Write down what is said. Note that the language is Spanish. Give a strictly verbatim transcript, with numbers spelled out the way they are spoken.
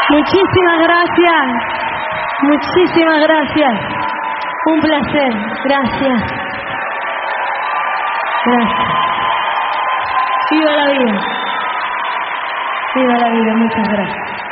Muchísimas gracias. Muchísimas gracias. Un placer. Gracias. Gracias. Viva la vida. Viva la vida. Muchas gracias.